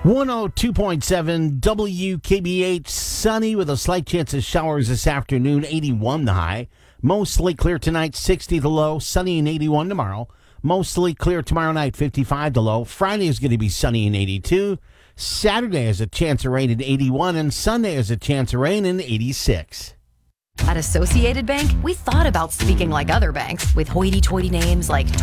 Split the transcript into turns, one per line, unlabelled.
102.7 WKBH, sunny with a slight chance of showers this afternoon, 81 the high. Mostly clear tonight, 60 the low, sunny and 81 tomorrow. Mostly clear tomorrow night, 55 the low. Friday is going to be sunny and 82. Saturday has a chance of rain at 81, and Sunday has a chance of rain in 86.
At Associated Bank, we thought about speaking like other banks with hoity-toity names like